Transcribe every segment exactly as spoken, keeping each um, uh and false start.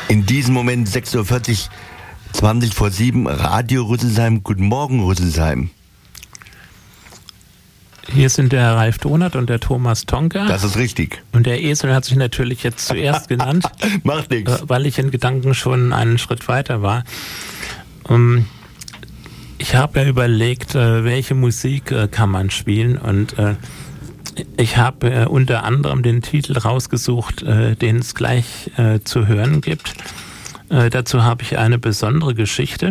In diesem Moment sechs Uhr vierzig, zwanzig vor sieben, Radio Rüsselsheim. Guten Morgen, Rüsselsheim. Hier sind der Ralf Donath und der Thomas Tonka. Das ist richtig. Und der Esel hat sich natürlich jetzt zuerst genannt. Macht nichts. Weil ich in Gedanken schon einen Schritt weiter war. Um, ich habe ja überlegt, welche Musik kann man spielen, und ich habe unter anderem den Titel rausgesucht, den es gleich zu hören gibt. Dazu habe ich eine besondere Geschichte.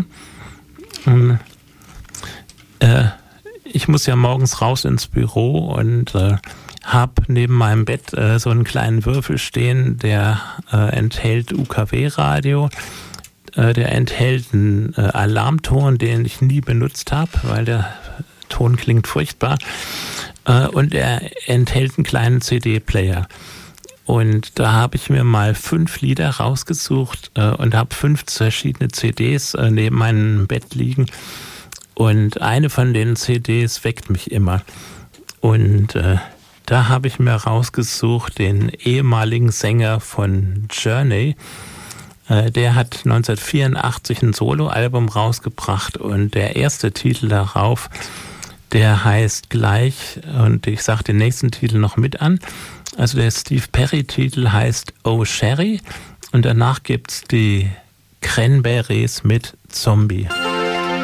Ich muss ja morgens raus ins Büro und äh, habe neben meinem Bett äh, so einen kleinen Würfel stehen, der äh, enthält U K W-Radio, äh, der enthält einen äh, Alarmton, den ich nie benutzt habe, weil der Ton klingt furchtbar, äh, und er enthält einen kleinen C D-Player. Und da habe ich mir mal fünf Lieder rausgesucht äh, und habe fünf verschiedene C Ds äh, neben meinem Bett liegen. Und eine von den C Ds weckt mich immer. Und äh, da habe ich mir rausgesucht den ehemaligen Sänger von Journey. Äh, der hat neunzehnhundertvierundachtzig ein Soloalbum rausgebracht. Und der erste Titel darauf, der heißt gleich, und ich sage den nächsten Titel noch mit an. Also der Steve Perry-Titel heißt Oh Sherry. Und danach gibt's die Cranberries mit Zombie.